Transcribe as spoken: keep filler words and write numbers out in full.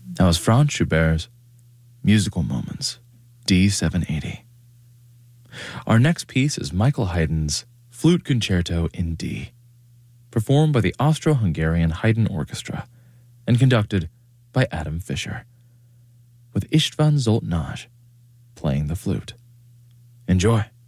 That was Franz Schubert's Musical Moments, D seven eighty. Our next piece is Michael Haydn's Flute Concerto in D, performed by the Austro-Hungarian Haydn Orchestra and conducted by Adam Fischer, with István Zoltányi playing the flute. Enjoy.